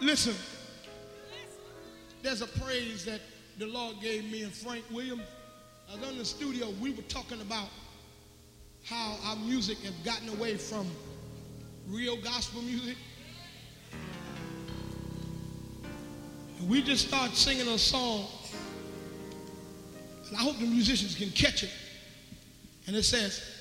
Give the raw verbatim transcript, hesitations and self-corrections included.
Listen, there's a praise that the Lord gave me and Frank Williams. I was in the studio, we were talking about how our music has gotten away from real gospel music. And we just started singing a song, and I hope the musicians can catch it. And it says,